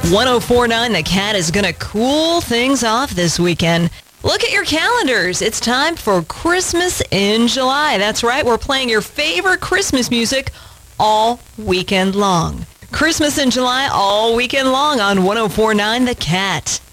1049 The Cat is going to cool things off this weekend. Look at your calendars. It's time for Christmas in July. That's right. We're playing your favorite Christmas music all weekend long. Christmas in July all weekend long on 1049 The Cat.